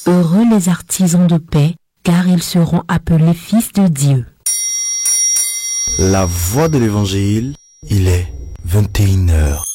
Heureux les artisans de paix, car ils seront appelés fils de Dieu. La voix de l'évangile, il est 21h.